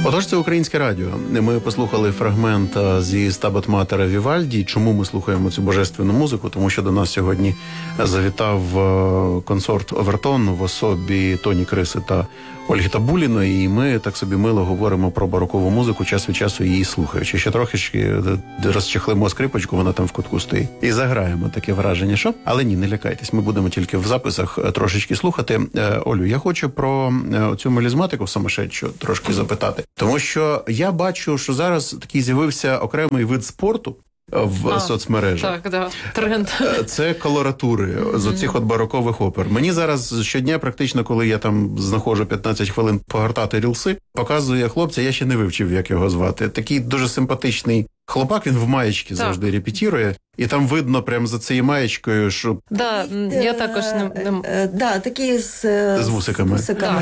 Отож, це Українське радіо. Ми послухали фрагмент зі Стабат Матера Вівальді. Чому ми слухаємо цю божественну музику? Тому що до нас сьогодні завітав консорт Овертон в особі Тоні Криси та Ольги Табуліної, і ми так собі мило говоримо про барокову музику, час від часу її слухаючи. Ще трохи розчехлимо скрипочку, вона там в кутку стоїть. І заграємо, таке враження, що? Але ні, не лякайтесь, ми будемо тільки в записах трошечки слухати. Олю, я хочу про цю мелізматику самошедшу трошки запитати. Тому що я бачу, що зараз такий з'явився окремий вид спорту в соцмережах. Так, да. Тренд. Це колоратури з оцих от барокових опер. Мені зараз щодня практично, коли я там знаходжу 15 хвилин погортати рілси, показує хлопця, я ще не вивчив, як його звати. Такий дуже симпатичний хлопак, він в маєчці завжди репетірує. І там видно прямо за цією маєчкою, що... Да, я також не... Да, такий з вусиками.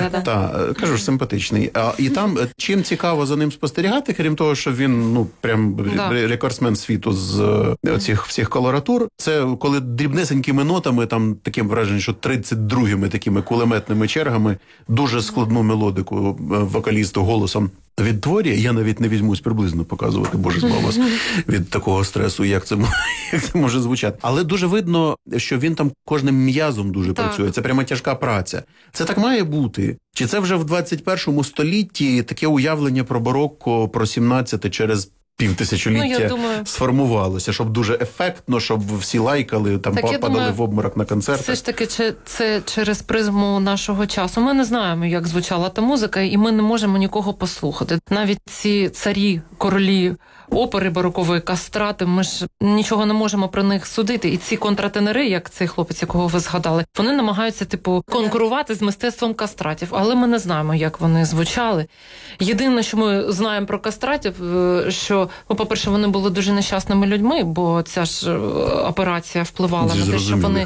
Кажу ж, симпатичний. І там, чим цікаво за ним спостерігати, крім того, що він, прям рекордсмен світу з оцих всіх колоратур, це коли дрібнесенькими нотами, там таким враженням, що 32-ми такими кулеметними чергами дуже складну мелодику вокалісту голосом відтворює. Я навіть не візьмусь приблизно показувати, боже збав вас, від такого стресу, як це може звучати. Але дуже видно, що він там кожним м'язом дуже працює. Це прямо тяжка праця. Це так має бути? Чи це вже в 21 столітті таке уявлення про барокко, про 17-те через півтисячоліття сформувалося, щоб дуже ефектно, щоб всі лайкали, там падали в обморок на концертах. Все ж таки, це через призму нашого часу. Ми не знаємо, як звучала та музика, і ми не можемо нікого послухати. Навіть ці царі, королі опери барокової, кастрати, ми ж нічого не можемо про них судити. І ці контратенери, як цей хлопець, якого ви згадали, вони намагаються, конкурувати з мистецтвом кастратів. Але ми не знаємо, як вони звучали. Єдине, що ми знаємо про кастратів, що, по-перше, вони були дуже нещасними людьми, бо ця ж операція впливала на те, що вони,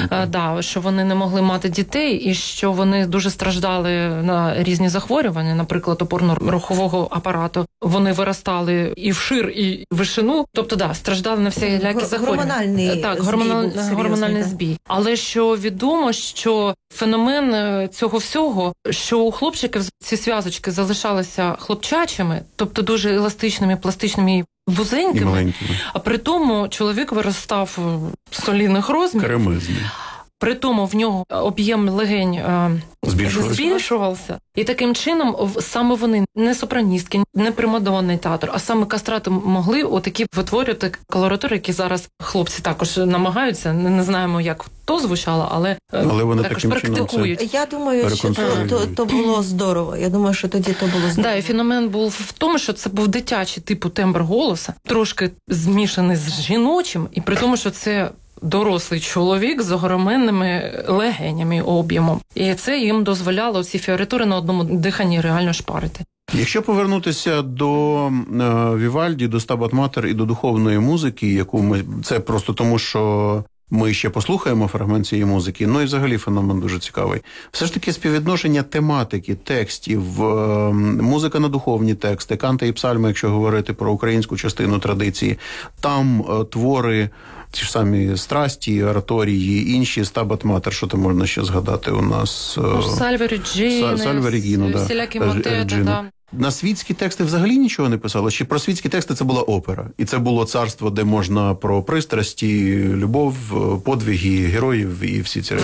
що вони не могли мати дітей, і що вони дуже страждали на різні захворювання, наприклад, опорно-рухового апарату. Вони виростали і вшир, і вишину, тобто, страждали на всілякі захворювання. Гормональний збій. Але що відомо, що феномен цього всього, що у хлопчиків ці зв'язочки залишалися хлопчачими, тобто дуже еластичними, пластичними і вузенькими, а при тому чоловік виростав солідних розмірів. Кремезний. При тому в нього об'єм легень збільшувався. І таким чином саме вони, не сопраністки, не примадонний театр, а саме кастрати могли отакі витворювати колоратури, які зараз хлопці також намагаються. Не знаємо, як то звучало, але вони також практикують. Я думаю, що то було здорово. Я думаю, що тоді то було здорово. Да, і феномен був в тому, що це був дитячий типу тембр голоса, трошки змішаний з жіночим, і при тому, що це дорослий чоловік з огроменними легенями, об'ємом. І це їм дозволяло ці фіоритури на одному диханні реально шпарити. Якщо повернутися до Вівальді, до Стабат Матер і до духовної музики, яку це просто тому, що ми ще послухаємо фрагмент цієї музики, і взагалі феномен дуже цікавий. Все ж таки співвідношення тематики, текстів, музика на духовні тексти, канти і псальми, якщо говорити про українську частину традиції, там твори, ті ж самі страсті, ораторії, інші, Стабат Матер, що там можна ще згадати у нас? Сальве Регіно, всілякі мотети, На світські тексти взагалі нічого не писало? Чи про світські тексти це була опера? І це було царство, де можна про пристрасті, любов, подвиги, героїв і всі ці речі?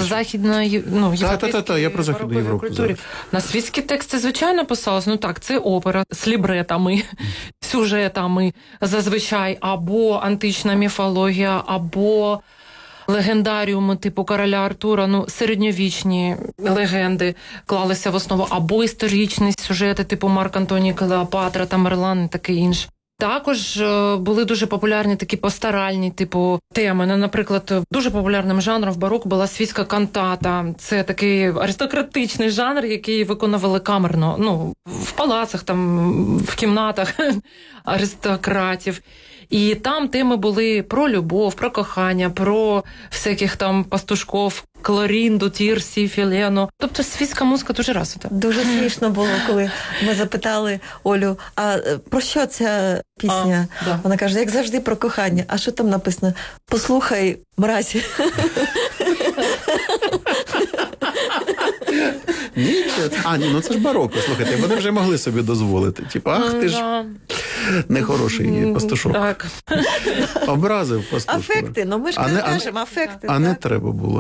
Я про Західну Європу. На світські тексти, звичайно, писалось. Це опера з лібретами, сюжетами зазвичай, або антична міфологія, або легендаріуми типу короля Артура, середньовічні легенди клалися в основу, або історичні сюжети типу Марк Антоній Клеопатра, Тамерлан і таке інше. Також були дуже популярні такі пасторальні типу теми. Наприклад, дуже популярним жанром в бароко була світська кантата. Це такий аристократичний жанр, який виконували камерно, в палацах, в кімнатах аристократів. І там теми були про любов, про кохання, про всяких пастушков, Клорінду, Тірсі, Філену. Тобто світська музика дуже развита. Дуже смішно було, коли ми запитали Олю, а про що ця пісня? Вона каже, як завжди, про кохання. А що там написано? Послухай, мразі. Ні, це ж бароко, слухайте, вони вже могли собі дозволити. Ах, ти ж нехороший пастушок. Так. Образив пастушку. Афекти, ми ж кажемо, афекти. А не треба було.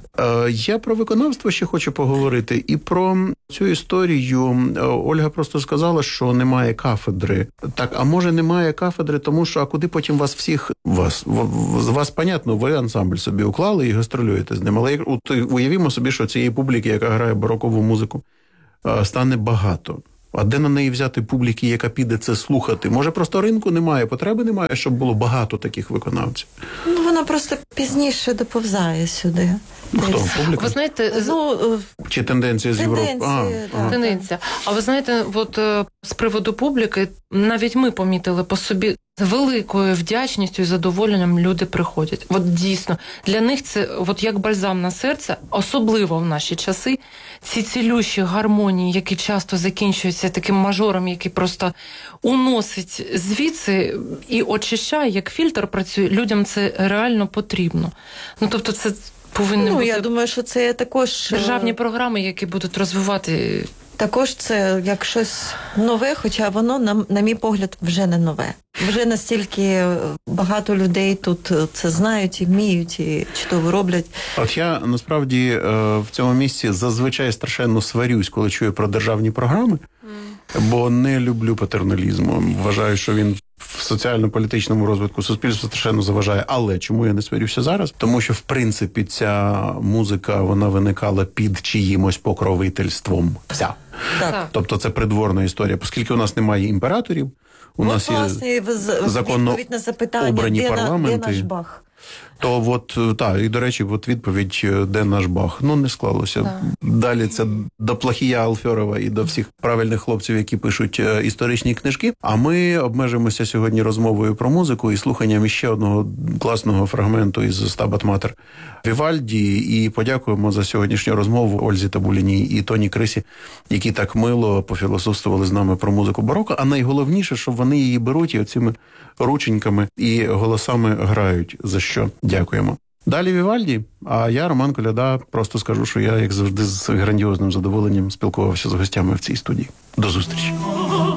Я про виконавство ще хочу поговорити. І про цю історію Ольга просто сказала, що немає кафедри. Так, а може немає кафедри, тому що, а куди потім вас всіх, вас понятно, ви ансамбль собі уклали і гастролюєте з ним. Але уявімо собі, що цієї публіки, яка грає барокову музику, стане багато. А де на неї взяти публіки, яка піде це слухати? Може, просто ринку немає, потреби немає, щоб було багато таких виконавців? Вона просто пізніше доповзає сюди. Хто? Публіка? Ви знаєте, чи тенденція з Європи? Тенденція. А ви знаєте, з приводу публіки, навіть ми помітили по собі, з великою вдячністю і задоволенням люди приходять. Дійсно, для них це як бальзам на серце, особливо в наші часи, ці цілющі гармонії, які часто закінчуються таким мажором, який просто уносить звідси і очищає, як фільтр працює, людям це реально потрібно. Тобто це повинні бути... Я думаю, що це також... державні програми, які будуть розвивати... Також це як щось нове, хоча воно, на мій погляд, вже не нове. Вже настільки багато людей тут це знають і вміють, і чудово роблять. От я, насправді, в цьому місці зазвичай страшенно сварюсь, коли чую про державні програми, бо не люблю патерналізму. Вважаю, що він в соціально-політичному розвитку суспільства страшенно заважає. Але чому я не сварюся зараз? Тому що, в принципі, ця музика, вона виникала під чиїмось покровительством. Вся. Так. Тобто це придворна історія. Оскільки у нас немає імператорів, у нас є законно на запитання, обрані парламенти. Де наш Бах? То і, до речі, відповідь, де наш Бах? Не склалося. Да. Далі це до Плахія Алфьорова і до всіх правильних хлопців, які пишуть історичні книжки. А ми обмежимося сьогодні розмовою про музику і слуханням іще одного класного фрагменту із «Стабат Матер» Вівальді. І подякуємо за сьогоднішню розмову Ользі Табуліній і Тоні Крисі, які так мило пофілософствували з нами про музику бароко. А найголовніше, що вони її беруть і оцими рученьками і голосами грають, за що дякуємо. Далі Вівальді, а я, Роман Коляда, просто скажу, що я, як завжди, з грандіозним задоволенням спілкувався з гостями в цій студії. До зустрічі.